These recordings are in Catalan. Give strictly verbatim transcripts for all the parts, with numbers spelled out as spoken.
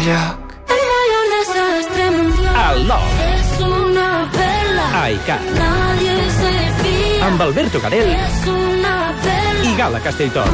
lloc. El Love. Ai, Cat. Amb Alberto Cadell i Gala Castelltor.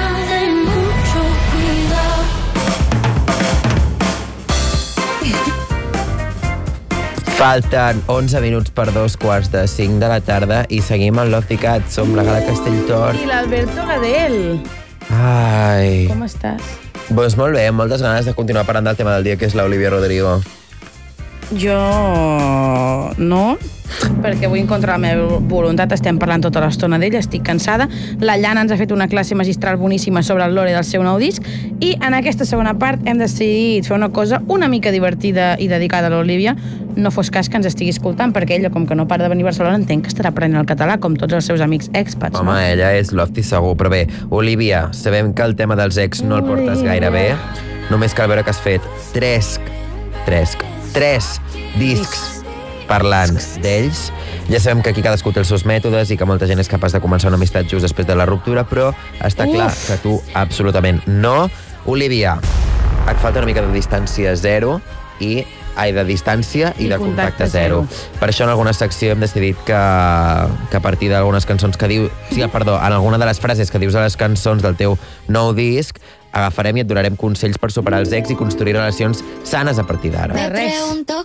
Falten onze minuts per dos quarts de cinc de la tarda i seguim al Love i Cat. Som la Gala Castelltor. I l'Alberto Gadell. Ai... Com estàs? Doncs molt bé, amb moltes ganes de continuar parlant del tema del dia, que és l'Olivia Rodrigo. Jo... no, perquè avui en contra la meva voluntat estem parlant tota l'estona d'ella, estic cansada. La Llana ens ha fet una classe magistral boníssima sobre el lore del seu nou disc i en aquesta segona part hem decidit fer una cosa una mica divertida i dedicada a l'Olivia. No fos cas que ens estigui escoltant, perquè ella, com que no para de venir a Barcelona, entenc que estarà aprenent el català, com tots els seus amics expats. Home, no? Ella és lofty segur, però bé, Olivia, sabem que el tema dels ex no el portes gaire bé, només cal veure que has fet tres, tres, tres discs parlant d'ells. Ja sabem que aquí cadascú té els seus mètodes i que molta gent és capaç de començar una amistat just després de la ruptura, però està Uf. clar que tu absolutament no. Olivia, et falta una mica de distància zero i ai, de distància i, I de contacte, contacte zero. zero. Per això en alguna secció hem decidit que, que a partir d'algunes cançons que diu... Sí, perdó, en alguna de les frases que dius a les cançons del teu nou disc, agafarem i et donarem consells per superar els ex i construir relacions sanes a partir d'ara. De res.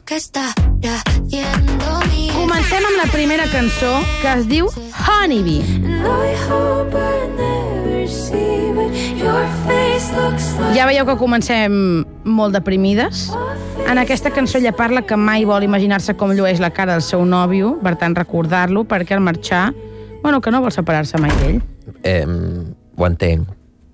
Comencem amb la primera cançó, que es diu Honeybee. Ja veieu que comencem molt deprimides. En aquesta cançó ella parla que mai vol imaginar-se com llueix la cara del seu nòvio, per tant recordar-lo, perquè al marxar, bueno, que no vol separar-se mai d'ell. Eh, ho entenc.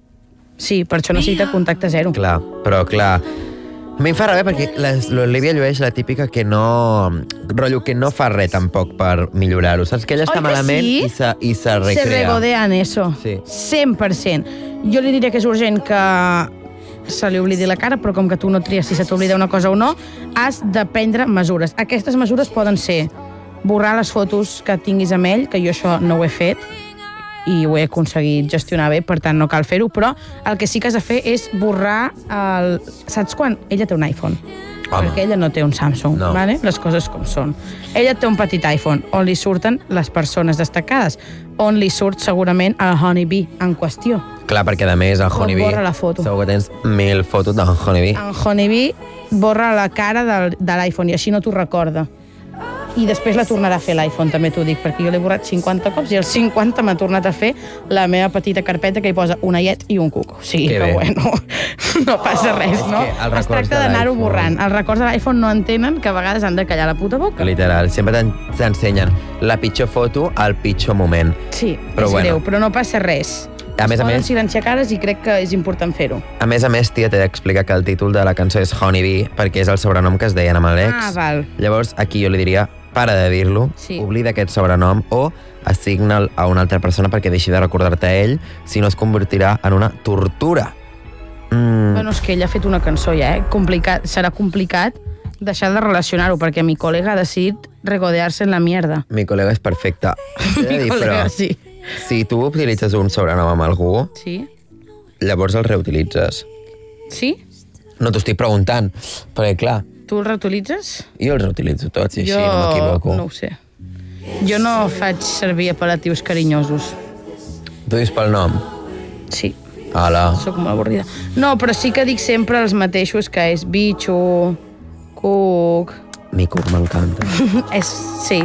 Sí, per això necessita contacte zero. Clar, però clar... A mi em fa rebé perquè l'Olivia llueix la típica que no... rotllo que no fa res tampoc per millorar-ho. Saps que ella està Oi que malament sí? i, se, i se recrea. Se regodea en eso. Sí. cent per cent. Jo li diria que és urgent que se li oblidi la cara, però com que tu no tries si se t'oblida una cosa o no, has de prendre mesures. Aquestes mesures poden ser borrar les fotos que tinguis amb ell, que jo això no ho he fet, i ho he aconseguit gestionar bé, per tant no cal fer-ho, però el que sí que has de fer és borrar el... Saps quan? Ella té un iPhone. Home. Perquè ella no té un Samsung, no. Vale? Les coses com són. Ella té un petit iPhone, on li surten les persones destacades, on li surt segurament el Honeybee en qüestió. Clar, perquè a més el Honeybee... Borra la foto. Segur que tens mil fotos del Honeybee. El Honeybee borra la cara del, de l'iPhone i així no t'ho recorda. I després la tornarà a fer l'iPhone, també t'ho dic, perquè jo l'he borrat cinquanta cops i el cinquanta m'ha tornat a fer la meva petita carpeta que hi posa un aiet i un cuco. O sigui que, que bueno, no passa res, no? Es tracta d'anar-ho borrant. Els records de l'iPhone no entenen que a vegades han de callar la puta boca. Literal, sempre t'ensenyen la pitjor foto al pitjor moment. Sí, però és bueno. greu, però no passa res. A més es a poden més, silenciar cares i crec que és important fer-ho. A més a més, tia, t'he d'explicar que el títol de la cançó és Honeybee, perquè és el sobrenom que es deien amb l'ex. Ah, val. Llavors, aquí jo li diria, para de dir-lo, sí. Oblida aquest sobrenom o assigna'l a una altra persona perquè deixi de recordar-te a ell, si no es convertirà en una tortura. Mm. Bueno, és que ell ha fet una cançó ja, eh? Complicat, serà complicat deixar de relacionar-ho, perquè mi col·lega ha decidit regodear-se en la mierda. Mi col·lega és perfecta. Mi col·lega, sí. Si tu utilitzes un sobrenom amb algú, sí. Llavors el reutilitzes. Sí? No t'ho estic preguntant, perquè clar... Tu el reutilitzes? Jo els reutilitzo tots i jo... així no m'equivoco. No ho sé. Jo no faig servir apel·latius carinyosos. Tu dius pel nom? Sí. Ala. Soc molt avorrida. No, però sí que dic sempre els mateixos, que és bitxo, cuc... Mi cuc m'encanta. és... sí.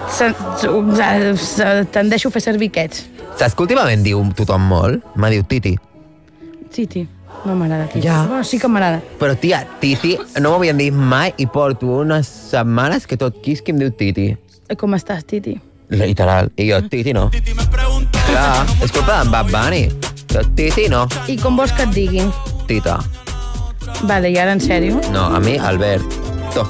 Tendeixo a fer servir aquests. Saps que últimament diu tothom molt? Me diu Titi. Titi. No m'agrada Titi. Ja. Bueno, sí que m'agrada. Però, tia, Titi no m'havien dit mai i porto unes setmanes que tot quisqui em diu Titi. Com estàs, Titi? Literal. I jo, Titi no. Clar, és culpa d'en Bad Bunny. Jo, Titi no. I com vols que et diguin? Tita. Vale, i ara en sèrio? No, a mi, Alberto.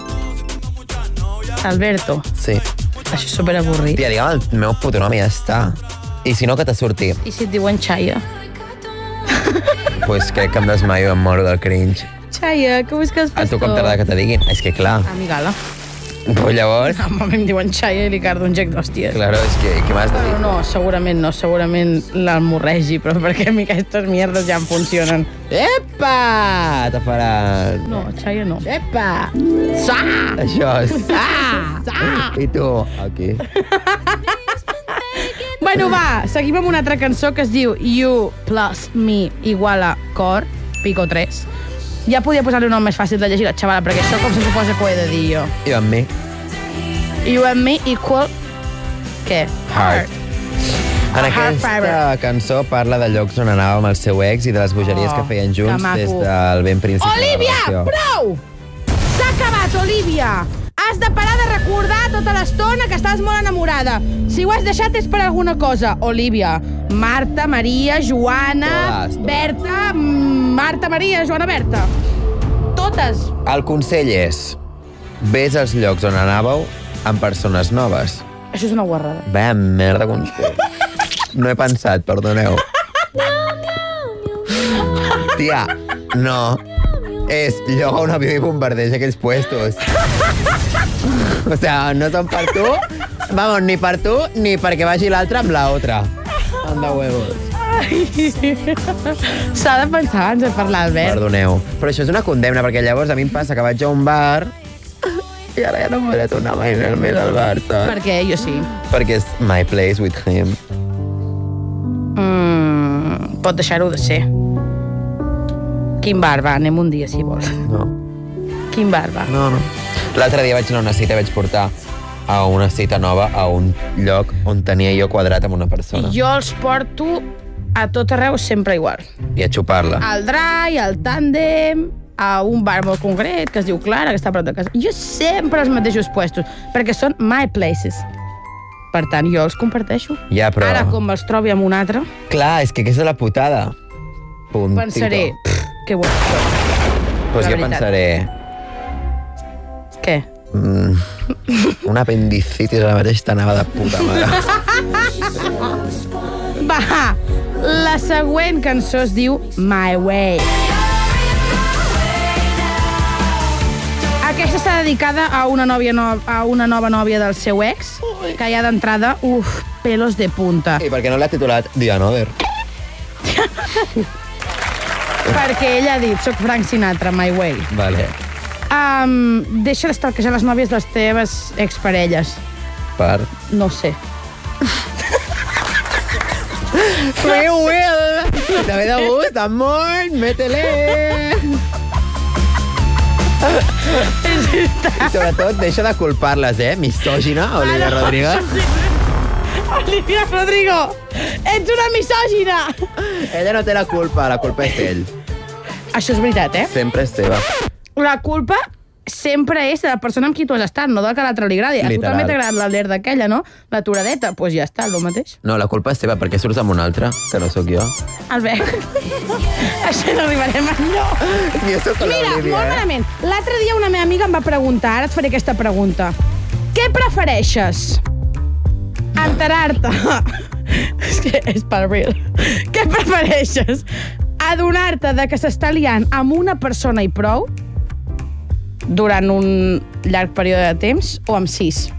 Alberto? Sí. Això és superavorrit. Tia, digue'm el meu puto nom i ja està. I si no, que te surti. I si et diuen Xaia? Pues crec que em desmaio i em moro del cringe. Xaia, què busques A tu com t'agrada que te diguin? És que clar. A mi Gala. Pues llavors... A mi em diuen Xaia i li cardo un gec d'hòsties. Claro, és que què m'has de dir? No, no, segurament no, segurament l'almorregi, però perquè a mi aquestes mierdes ja em funcionen. Epa! Te faràs... No, Xaia no. Epa! Sa! Això, sa! Sa! I tu, aquí. Bueno, va, seguim amb una altra cançó que es diu You plus me igual a cor, pico tres. Ja podia posar-li un nom més fàcil de llegir, la xavala, perquè això com se suposa que ho he de dir jo. You and me. You and me equal... Què? Heart. En aquesta cançó parla de llocs on anava amb el seu ex i de les bogeries Oh, que feien junts que maco. des del ben principi Olivia, de la relació. prou! S'ha acabat, Olivia! Has de parar de recordar tota l'estona que estàs molt enamorada. Si ho has deixat és per alguna cosa. Olivia, Marta, Maria, Joana, Totes, totes. Berta, mm, Marta, Maria, Joana, Berta. Totes. El consell és, ves als llocs on anàveu amb persones noves. Això és una guarrada. Vaya merda consell. No he pensat, perdoneu. Tia, no. És lloga un avió i bombardeja aquells puestos. O sea, no són per tu, vamos, ni per tu, ni perquè vagi l'altre amb l'altra. Anda huevos. S'ha de pensar abans de parlar, Albert. Perdoneu. Però això és una condemna, perquè llavors a mi em passa que vaig a un bar i ara ja no podré tornar mai més al bar, saps? Per què? Jo sí. Perquè és my place with him. Mm, pot deixar-ho de ser. Quin bar, va, anem un dia, si vols. No. Quin bar, va. No, no. L'altre dia vaig anar a una cita i vaig portar a una cita nova a un lloc on tenia jo quadrat amb una persona. Jo els porto a tot arreu sempre igual. I a xupar-la. Al Dry, al Tàndem, a un bar molt concret que es diu Clara, que està a prop de casa. Jo sempre els mateixos puestos, perquè són my places. Per tant, jo els comparteixo. Ja, però... Ara, com els trobi amb un altre, Clar, és que aquesta és la putada. Puntito. pensaré, pff, que bo això. Pues la jo veritat. pensaré... Què? Mm, una apendicitis ara mateix t'anava de puta mare. Va, la següent cançó es diu My Way. Aquesta està dedicada a una, nòvia no, a una nova nòvia del seu ex, que ja d'entrada, uf, pelos de punta. I per què no l'ha titulat The Another? Perquè ell ha dit, soc Frank Sinatra, My Way. Vale. Um, deixa d'estalquejar les nòvies de les teves exparelles. Per... No sé. Free will! També de gust, amor, métele! I sobretot, deixa de culpar-les, eh? Misògina, Olivia Rodrigo. Olivia Rodrigo, ets una misògina! Ella no té la culpa, la culpa és ell. Això és veritat, eh? Sempre és seva. La culpa sempre és de la persona amb qui tu has estat, no del que a l'altre li agradi. A tu Literal. també t'ha agradat l'alder d'aquella, no? La turadeta, doncs pues ja està, el mateix. No, la culpa és seva, perquè surts amb un altre, que no sóc jo. Albert, això no arribarem enlloc. Jo sóc Mira, l'Olivia, molt eh? malament. L'altre dia una meva amiga em va preguntar, ara et faré aquesta pregunta. Què prefereixes? Enterar-te. És que és per real. Què prefereixes? Adonar-te de que s'està liant amb una persona i prou durant un llarg període de temps o amb sis?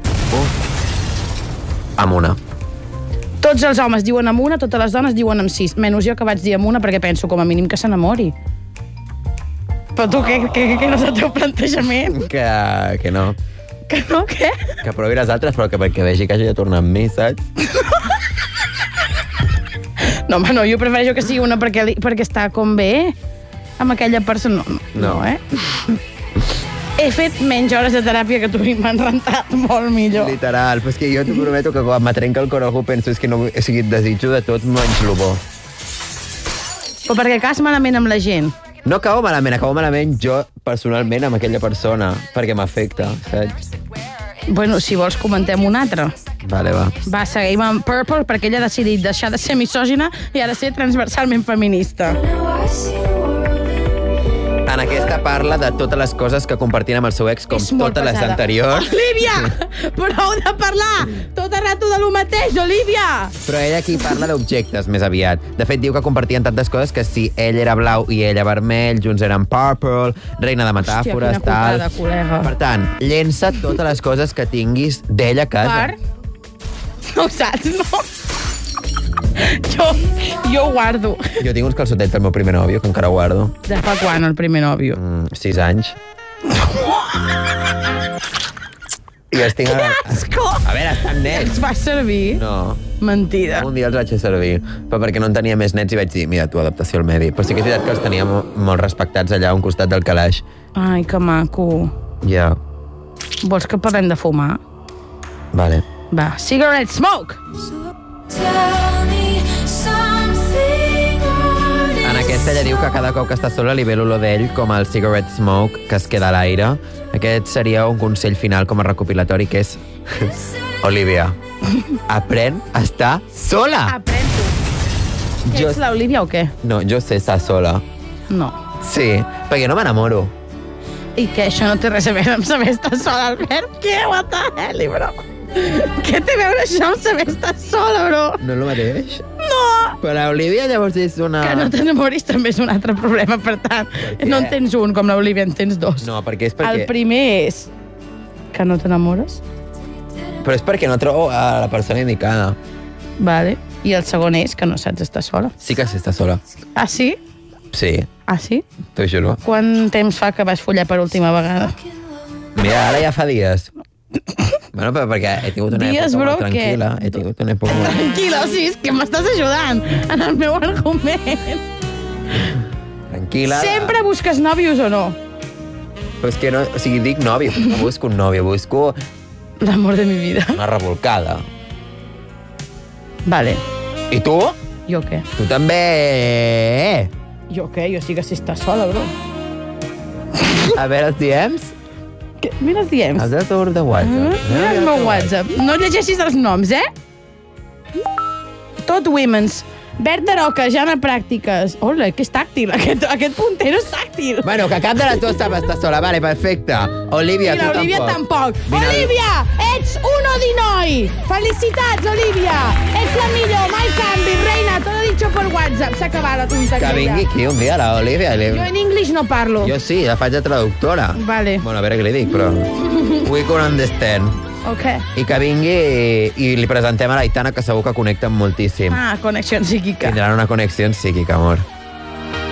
Amb una. Tots els homes diuen amb una, totes les dones diuen amb sis. Menys jo que vaig dir amb una perquè penso com a mínim que s'enamori. Però tu, què, què, què no és el teu plantejament? Que, que no. Que no, què? Que provi les altres, però que perquè vegi que hagi de tornar amb mi, saps? No, home, no, jo prefereixo que sigui una perquè, li, perquè està com bé amb aquella persona. No, no, No. no eh? He fet menys hores de teràpia que tu i m'han rentat molt millor. Literal, però és que jo t'ho prometo que quan me trenca el cor algú penso és que no, o sigui, desitjo de tot menys lo bo. Però perquè cas malament amb la gent. No acabo malament, acabo malament jo personalment amb aquella persona, perquè m'afecta, saps? Bueno, si vols comentem un altre. Vale, va. Va, seguim amb Purple perquè ella ha decidit deixar de ser misògina i ha de ser transversalment feminista. En aquesta parla de totes les coses que compartien amb el seu ex, com És molt totes les pesada. anteriors. Olivia! Prou de parlar! Tot el rato de lo mateix, Olivia! Però ella aquí parla d'objectes, més aviat. De fet, diu que compartien tantes coses que si ell era blau i ella vermell, junts eren purple, reina de metàfores, Hòstia, quina tal... culpada, col·lega. Per tant, llença totes les coses que tinguis d'ell a casa. Per? No ho saps, no? Jo, jo ho guardo. Jo tinc uns calçotets del meu primer nòvio, que encara guardo. De fa quan, el primer nòvio? Mm, sis anys. I els tinc... Que A... asco! a veure, estan nets. Els vas servir? No. Mentida. Un dia els vaig fer servir, però perquè no en tenia més nets i vaig dir, mira, tu, adaptació al medi. Però sí que és veritat que els tenia mo- molt respectats allà a un costat del calaix. Ai, que maco. Ja, Vols que parlem de fumar? vale. Va, cigarette smoke! En aquesta ella diu que cada cop que està sola li ve l'olor d'ell com el cigarette smoke que es queda a l'aire. Aquest seria un consell final com a recopilatori, que és... Olivia, aprèn a estar sola! Aprèn-ho. Jo- Jo... Ets l'Olivia o què? No, jo sé estar sola. No. Sí, perquè no m'enamoro. I que això no té res a veure amb saber estar sola, Albert? Què? What the hell, bro? Què té a veure això amb saber estar sola, bro? No és el mateix? No! Però l'Olivia llavors és una... Que no t'enamoris també és un altre problema, per tant, què? no en tens un, com l'Olivia en tens dos. No, perquè és perquè... El primer és que no t'enamores, Però és perquè no trobo a la persona indicada. vale? I el segon és que no saps estar sola. Sí que s'està sola. Ah, sí? Sí, Ah, sí? t'ho juro. Quant temps fa que vas follar per última vegada? Mira, ara ja fa dies. Bueno, però perquè he tingut una Dies, època bro, molt tranquil·la. què? He tingut una època molt... Tranquil·la, sí, és que m'estàs ajudant en el meu argument. tranquil·la. Sempre busques nòvios o no? Però és que no... O sigui, dic nòvio, no busco un nòvio, busco L'amor de mi vida. una revolcada. Vale. I tu? Jo què? Tu també! Jo què? Jo sí que si estàs sola, bro. A veure els D Ms? Què? Mira els diems. Els del teu grup de WhatsApp. Ah, mira el meu WhatsApp. No llegeixis els noms, eh? Tot women's. Berta Roca, Jana Pràctiques. Hola, que és tàctil. Aquest, aquest puntero és tàctil. Bueno, que cap de les dues sap estar sola. Vale, perfecte. Olivia, I tu l'Olivia tampoc. tampoc. Vine al- Olivia, ets un odinoi. Felicitats, Olivia. Ets la millor. Mai canvi, reina. T'ho he dit per WhatsApp. S'ha acabat la tonta Que vingui aquí un dia, la Olivia. Li... Jo en English no parlo. Jo sí, la faig de traductora. Vale. Bueno, a veure què li dic, però... We can understand. Ok. I que vingui i, i li presentem a l'Aitana, que segur que connecten moltíssim. Ah, connexió psíquica. Tindran una connexió psíquica, amor.